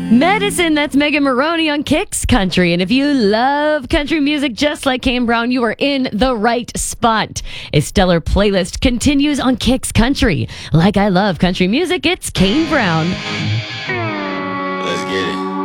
Medicine, that's Megan Maroney on Kicks Country. And if you love country music just like Kane Brown, you are in the right spot. A stellar playlist continues on Kicks Country. Like I love country music, it's Kane Brown.